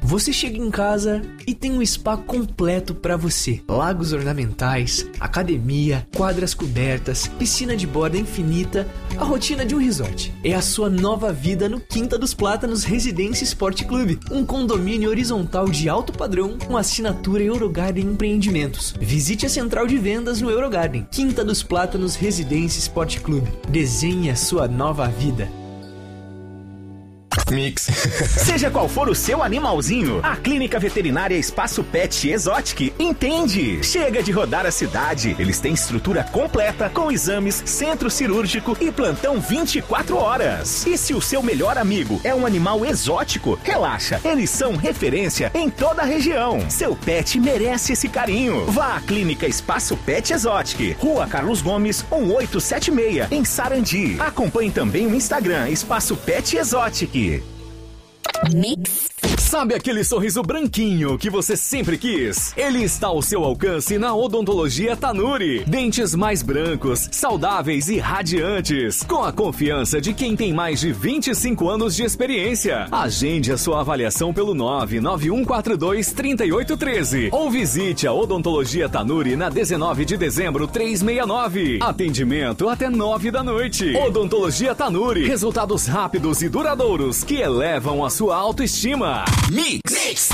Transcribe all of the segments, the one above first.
Você chega em casa e tem um spa completo para você. Lagos ornamentais, academia, quadras cobertas, piscina de borda infinita, a rotina de um resort. É a sua nova vida no Quinta dos Plátanos Residência Sport Clube, um condomínio horizontal de alto padrão com assinatura Eurogarden Empreendimentos. Visite a central de vendas no Eurogarden. Quinta dos Plátanos Residência Sport Clube. Desenhe a sua nova vida. Mix. Seja qual for o seu animalzinho, a Clínica Veterinária Espaço Pet Exotic entende. Chega de rodar a cidade. Eles têm estrutura completa com exames, centro cirúrgico e plantão 24 horas. E se o seu melhor amigo é um animal exótico, relaxa, eles são referência em toda a região. Seu pet merece esse carinho. Vá à Clínica Espaço Pet Exotic, Rua Carlos Gomes, 1876, em Sarandi. Acompanhe também o Instagram Espaço Pet Exotic. Mix. Sabe aquele sorriso branquinho que você sempre quis? Ele está ao seu alcance na Odontologia Tanuri. Dentes mais brancos, saudáveis e radiantes. Com a confiança de quem tem mais de 25 anos de experiência. Agende a sua avaliação pelo 991423813 ou visite a Odontologia Tanuri na 19 de dezembro 369. Atendimento até 9 da noite. Odontologia Tanuri. Resultados rápidos e duradouros que elevam a sua autoestima. Mix.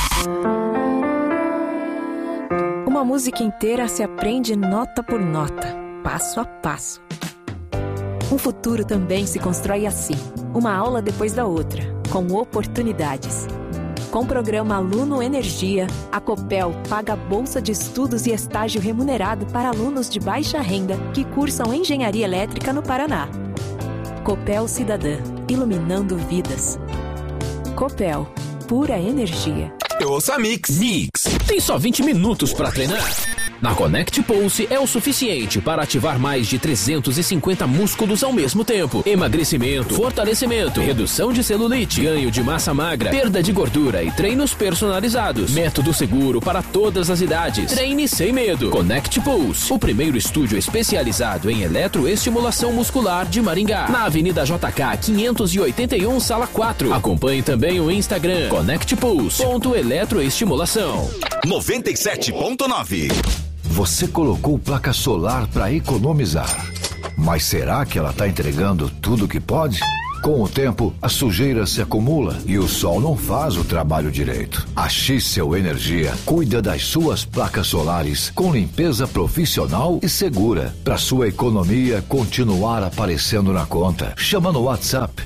Uma música inteira se aprende nota por nota, passo a passo. Um futuro também se constrói assim, uma aula depois da outra, com oportunidades. Com o programa Aluno Energia, a Copel paga bolsa de estudos e estágio remunerado para alunos de baixa renda que cursam engenharia elétrica no Paraná. Copel Cidadã, iluminando vidas. Copel, pura energia. Eu ouço a Mix. Tem só 20 minutos para treinar? Na Connect Pulse é o suficiente para ativar mais de 350 músculos ao mesmo tempo. Emagrecimento, fortalecimento, redução de celulite, ganho de massa magra, perda de gordura e treinos personalizados. Método seguro para todas as idades. Treine sem medo. Connect Pulse, o primeiro estúdio especializado em eletroestimulação muscular de Maringá. Na Avenida JK 581, Sala 4. Acompanhe também o Instagram connectpulse.eletroestimulação. 97.9. Você colocou placa solar para economizar. Mas será que ela está entregando tudo que pode? Com o tempo, a sujeira se acumula e o sol não faz o trabalho direito. A Xcel Energia cuida das suas placas solares com limpeza profissional e segura, para sua economia continuar aparecendo na conta. Chama no WhatsApp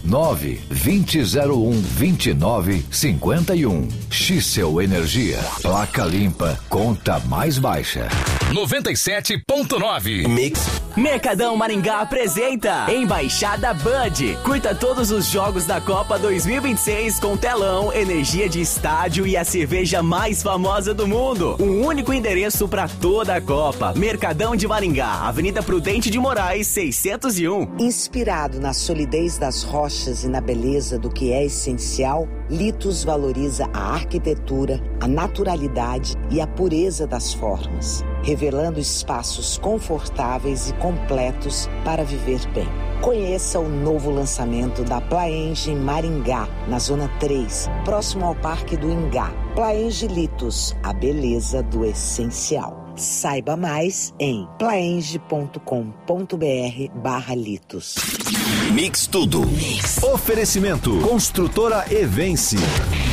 920012951. Xcel Energia, placa limpa, conta mais baixa. 97.9 Mix. Mercadão Maringá apresenta Embaixada Bud. Curta todos os jogos da Copa 2026 com telão, energia de estádio e a cerveja mais famosa do mundo. Um único endereço para toda a Copa. Mercadão de Maringá, Avenida Prudente de Moraes, 601. Inspirado na solidez das rochas e na beleza do que é essencial, Litos valoriza a arquitetura, a naturalidade e a pureza das formas, revelando espaços confortáveis e completos para viver bem. Conheça o novo lançamento da Plaenge Maringá, na Zona 3, próximo ao Parque do Ingá. Plaenge Litos, a beleza do essencial. Saiba mais em plaenge.com.br/litos. Mix tudo. Oferecimento Construtora Evense.